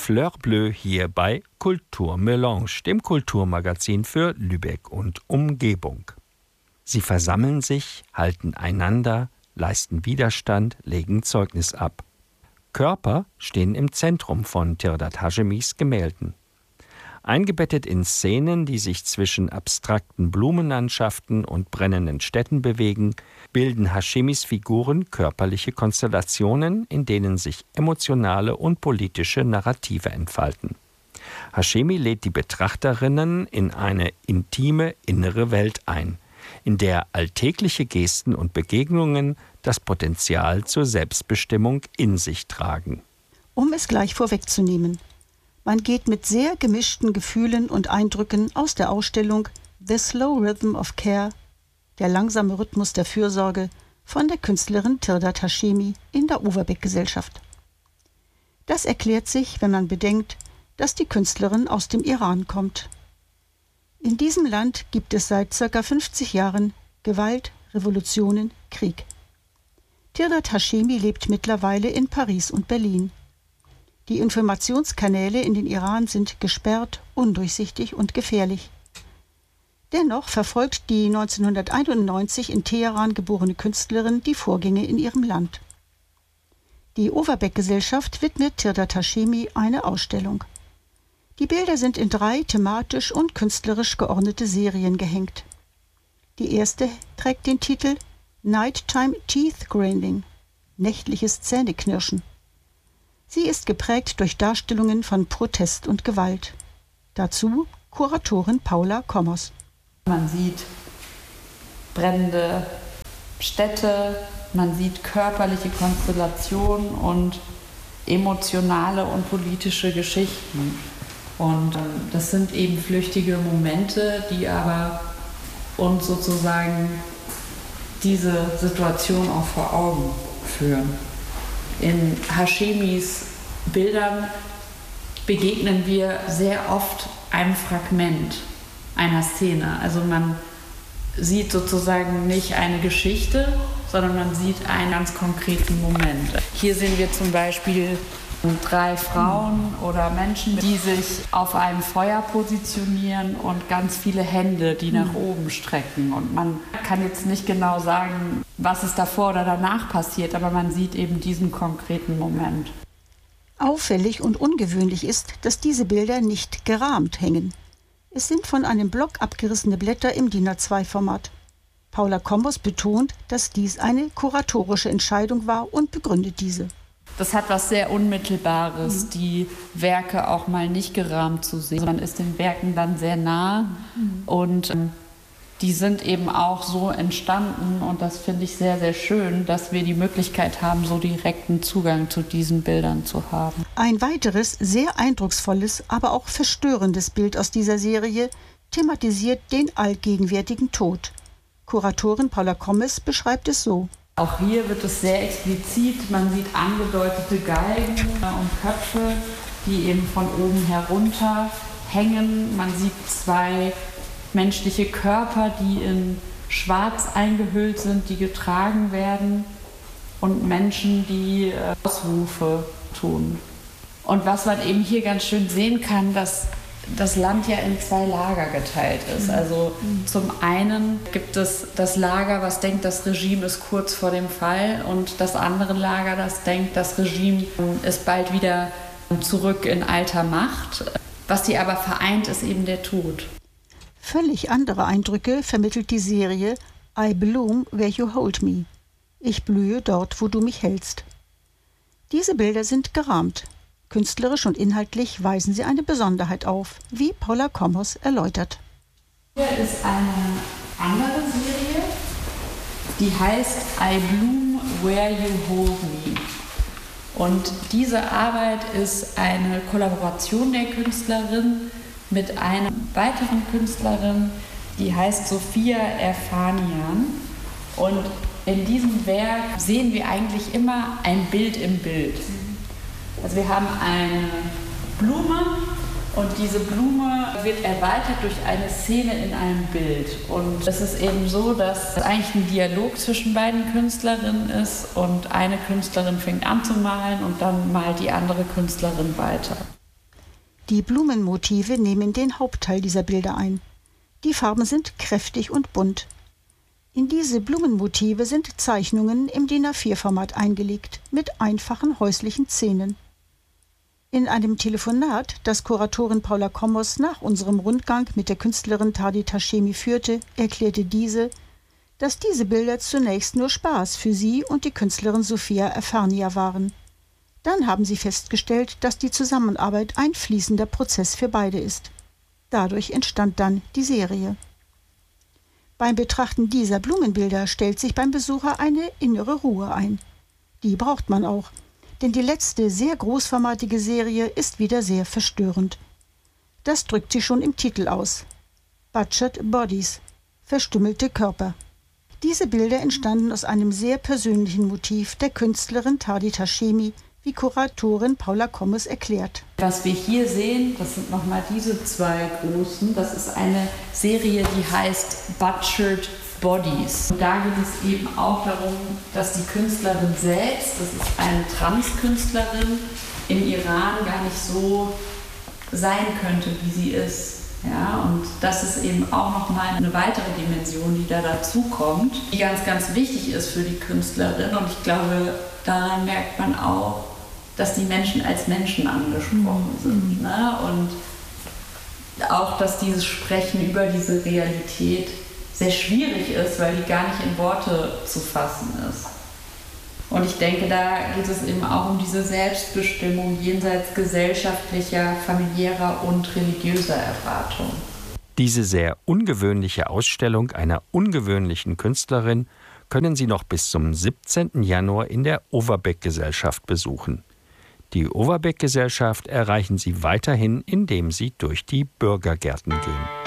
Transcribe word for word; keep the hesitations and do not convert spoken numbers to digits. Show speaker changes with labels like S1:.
S1: Fleur Bleue hier bei Kulturmelange, dem Kulturmagazin für Lübeck und Umgebung. Sie versammeln sich, halten einander, leisten Widerstand, legen Zeugnis ab. Körper stehen im Zentrum von Tirdad Hashemis Gemälden. Eingebettet in Szenen, die sich zwischen abstrakten Blumenlandschaften und brennenden Städten bewegen, bilden Hashemis Figuren körperliche Konstellationen, in denen sich emotionale und politische Narrative entfalten. Hashemi lädt die Betrachterinnen in eine intime innere Welt ein, in der alltägliche Gesten und Begegnungen das Potenzial zur Selbstbestimmung in sich tragen.
S2: Um es gleich vorwegzunehmen: Man geht mit sehr gemischten Gefühlen und Eindrücken aus der Ausstellung The Slow Rhythm of Care, der langsame Rhythmus der Fürsorge, von der Künstlerin Tirdad Hashemi in der Overbeck-Gesellschaft. Das erklärt sich, wenn man bedenkt, dass die Künstlerin aus dem Iran kommt. In diesem Land gibt es seit ca. fünfzig Jahren Gewalt, Revolutionen, Krieg. Tirdad Hashemi lebt mittlerweile in Paris und Berlin. Die Informationskanäle in den Iran sind gesperrt, undurchsichtig und gefährlich. Dennoch verfolgt die neunzehnhunderteinundneunzig in Teheran geborene Künstlerin die Vorgänge in ihrem Land. Die Overbeck-Gesellschaft widmet Tirdad Hashemi eine Ausstellung. Die Bilder sind in drei thematisch und künstlerisch geordnete Serien gehängt. Die erste trägt den Titel Nighttime Teeth Grinding, nächtliches Zähneknirschen. Sie ist geprägt durch Darstellungen von Protest und Gewalt. Dazu Kuratorin Paula Kommers.
S3: Man sieht brennende Städte, man sieht körperliche Konstellationen und emotionale und politische Geschichten. Und ähm, das sind eben flüchtige Momente, die aber uns sozusagen diese Situation auch vor Augen führen. In Hashemis Bildern begegnen wir sehr oft einem Fragment einer Szene. Also man sieht sozusagen nicht eine Geschichte, sondern man sieht einen ganz konkreten Moment. Hier sehen wir zum Beispiel drei Frauen oder Menschen, die sich auf einem Feuer positionieren und ganz viele Hände, die nach oben strecken. Und man kann jetzt nicht genau sagen, was ist davor oder danach passiert, aber man sieht eben diesen konkreten Moment.
S2: Auffällig und ungewöhnlich ist, dass diese Bilder nicht gerahmt hängen. Es sind von einem Block abgerissene Blätter im D I N A zwei Format. Paula Kommers betont, dass dies eine kuratorische Entscheidung war und begründet diese.
S3: Das hat was sehr Unmittelbares, mhm. die Werke auch mal nicht gerahmt zu sehen. Man ist den Werken dann sehr nah mhm. und ähm, die sind eben auch so entstanden und das finde ich sehr, sehr schön, dass wir die Möglichkeit haben, so direkten Zugang zu diesen Bildern zu haben.
S2: Ein weiteres, sehr eindrucksvolles, aber auch verstörendes Bild aus dieser Serie thematisiert den allgegenwärtigen Tod. Kuratorin Paula Kommers beschreibt es so.
S3: Auch hier wird es sehr explizit, man sieht angedeutete Geigen und Köpfe, die eben von oben herunter hängen. Man sieht zwei menschliche Körper, die in Schwarz eingehüllt sind, die getragen werden und Menschen, die Ausrufe tun. Und was man eben hier ganz schön sehen kann, dass das Land ja in zwei Lager geteilt ist. Also zum einen gibt es das Lager, was denkt, das Regime ist kurz vor dem Fall, und das andere Lager, das denkt, das Regime ist bald wieder zurück in alter Macht. Was die aber vereint, ist eben der Tod.
S2: Völlig andere Eindrücke vermittelt die Serie I Bloom Where You Hold Me. Ich blühe dort, wo du mich hältst. Diese Bilder sind gerahmt. Künstlerisch und inhaltlich weisen sie eine Besonderheit auf, wie Paula Kommers erläutert.
S3: Hier ist eine andere Serie, die heißt I Bloom Where You Hold Me. Und diese Arbeit ist eine Kollaboration der Künstlerin mit einer weiteren Künstlerin, die heißt Sophia Erfanian. Und in diesem Werk sehen wir eigentlich immer ein Bild im Bild. Also wir haben eine Blume und diese Blume wird erweitert durch eine Szene in einem Bild. Und es ist eben so, dass es eigentlich ein Dialog zwischen beiden Künstlerinnen ist und eine Künstlerin fängt an zu malen und dann malt die andere Künstlerin weiter.
S2: Die Blumenmotive nehmen den Hauptteil dieser Bilder ein. Die Farben sind kräftig und bunt. In diese Blumenmotive sind Zeichnungen im D I N A vier Format eingelegt, mit einfachen häuslichen Szenen. In einem Telefonat, das Kuratorin Paula Kommos nach unserem Rundgang mit der Künstlerin Tardit Hashemi führte, erklärte diese, dass diese Bilder zunächst nur Spaß für sie und die Künstlerin Sophia Erfania waren. Dann haben sie festgestellt, dass die Zusammenarbeit ein fließender Prozess für beide ist. Dadurch entstand dann die Serie. Beim Betrachten dieser Blumenbilder stellt sich beim Besucher eine innere Ruhe ein. Die braucht man auch, denn die letzte sehr großformatige Serie ist wieder sehr verstörend. Das drückt sie schon im Titel aus. Butchered Bodies, verstümmelte Körper. Diese Bilder entstanden aus einem sehr persönlichen Motiv der Künstlerin Tardit Hashemi, wie Kuratorin Paula Kommos erklärt.
S3: Was wir hier sehen, das sind nochmal diese zwei großen, das ist eine Serie, die heißt Butchered Bodies. Und da geht es eben auch darum, dass die Künstlerin selbst, das ist eine Transkünstlerin, im Iran gar nicht so sein könnte, wie sie ist. Ja, und das ist eben auch nochmal eine weitere Dimension, die da dazu kommt, die ganz, ganz wichtig ist für die Künstlerin. Und ich glaube, daran merkt man auch, dass die Menschen als Menschen angesprochen sind. Ne? Und auch, dass dieses Sprechen über diese Realität sehr schwierig ist, weil die gar nicht in Worte zu fassen ist. Und ich denke, da geht es eben auch um diese Selbstbestimmung jenseits gesellschaftlicher, familiärer und religiöser Erwartungen.
S1: Diese sehr ungewöhnliche Ausstellung einer ungewöhnlichen Künstlerin können Sie noch bis zum siebzehnten Januar in der Overbeck-Gesellschaft besuchen. Die Overbeck-Gesellschaft erreichen Sie weiterhin, indem Sie durch die Bürgergärten gehen.